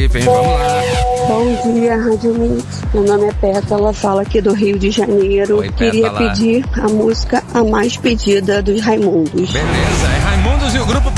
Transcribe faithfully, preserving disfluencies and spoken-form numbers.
participe, hein? Vamos lá. Bom dia, Rádio Mix. Meu nome é Pétala, fala aqui do Rio de Janeiro. Oi, Queria Pétala. pedir a música A Mais Pedida dos Raimundos. Beleza, é Raimundos e o grupo